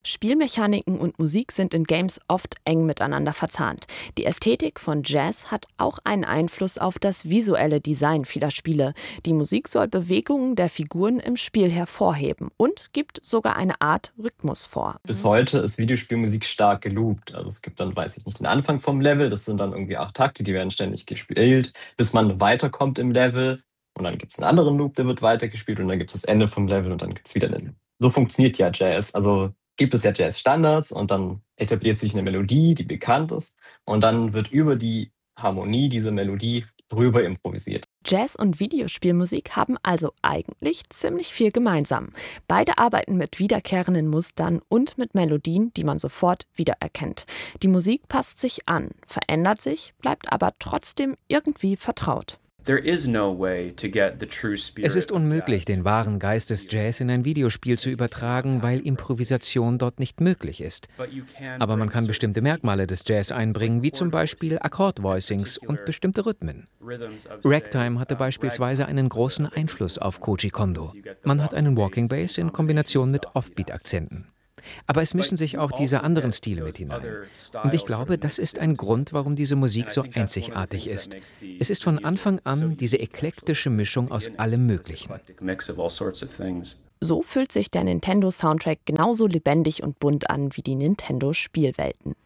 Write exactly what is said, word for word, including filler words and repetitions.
Spielmechaniken und Musik sind in Games oft eng miteinander verzahnt. Die Ästhetik von Jazz hat auch einen Einfluss auf das visuelle Design vieler Spiele. Die Musik soll Bewegungen der Figuren im Spiel hervorheben und gibt sogar eine Art Rhythmus vor. Bis heute ist Videospielmusik stark geloopt. Also es gibt dann, weiß ich nicht, den Anfang vom Level, das sind dann irgendwie acht Takte, die werden ständig gespielt, bis man weiterkommt im Level. Und dann gibt es einen anderen Loop, der wird weitergespielt und dann gibt es das Ende vom Level und dann gibt es wieder einen. So funktioniert ja Jazz. Also gibt es ja Jazz-Standards und dann etabliert sich eine Melodie, die bekannt ist und dann wird über die Harmonie dieser Melodie drüber improvisiert. Jazz und Videospielmusik haben also eigentlich ziemlich viel gemeinsam. Beide arbeiten mit wiederkehrenden Mustern und mit Melodien, die man sofort wiedererkennt. Die Musik passt sich an, verändert sich, bleibt aber trotzdem irgendwie vertraut. Es ist unmöglich, den wahren Geist des Jazz in ein Videospiel zu übertragen, weil Improvisation dort nicht möglich ist. Aber man kann bestimmte Merkmale des Jazz einbringen, wie zum Beispiel Akkordvoicings und bestimmte Rhythmen. Ragtime hatte beispielsweise einen großen Einfluss auf Koji Kondo. Man hat einen Walking Bass in Kombination mit Offbeat-Akzenten. Aber es mischen sich auch diese anderen Stile mit hinein. Und ich glaube, das ist ein Grund, warum diese Musik so einzigartig ist. Es ist von Anfang an diese eklektische Mischung aus allem Möglichen. So fühlt sich der Nintendo-Soundtrack genauso lebendig und bunt an wie die Nintendo-Spielwelten.